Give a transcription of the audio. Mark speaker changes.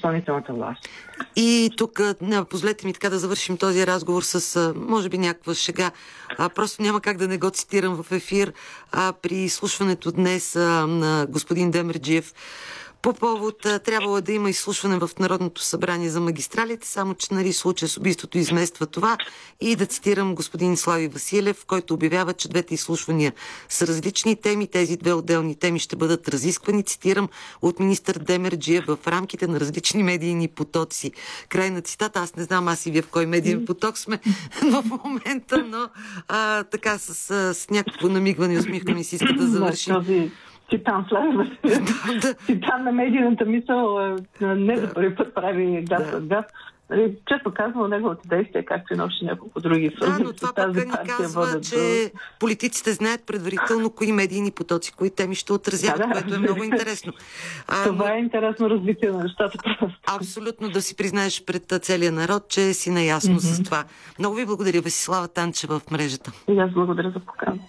Speaker 1: изпълнителната власт.
Speaker 2: И тук, позволете ми така да завършим този разговор с, може би, някаква шега. Просто няма как да не го цитирам в ефир. При изслушването днес на господин Демерджиев по повод трябвало да има изслушване в Народното събрание за магистралите, само че случая с убийството измества това. И да цитирам господин Слави Василев, който обявява, че двете изслушвания са различни теми. Тези две отделни теми ще бъдат разисквани, цитирам, от министър Демерджиев в рамките на различни медийни потоци. Край на цитата. Аз не знам аз и вие в кой медиен поток сме в момента, но така с някакво намигване и усмивка ми се иска да завършим.
Speaker 1: Титан Слави Титан на медийната мисъл не за първи път прави газ от газ. Често казвам, неговото действие, както и на още няколко други.
Speaker 2: Но това пък ни казва, че политиците знаят предварително кои медийни потоци, кои теми ще отразяват, което е много интересно.
Speaker 1: Това е интересно развитие на нещата.
Speaker 2: Абсолютно, да си признаеш пред целия народ, че си наясно с това. Много ви благодаря, Весислава Танчева в мрежата.
Speaker 1: И аз благодаря за покана.